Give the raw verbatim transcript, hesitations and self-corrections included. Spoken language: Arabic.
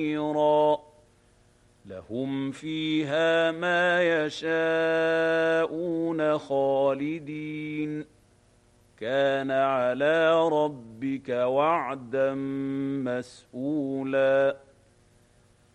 لهم فيها ما يشاءون خالدين كان على ربك وعدا مسئولا